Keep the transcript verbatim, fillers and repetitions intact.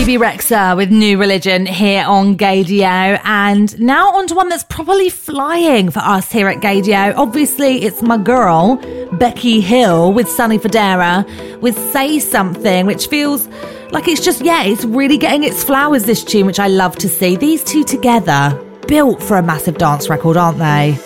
Bebe Rexha with New Religion here on Gaydio. And now on to one that's probably flying for us here at Gaydio. Obviously, it's my girl, Becky Hill, with Sonny Fodera, with Say Something, which feels like it's just, yeah, it's really getting its flowers, this tune, which I love to see. These two together, built for a massive dance record, aren't they?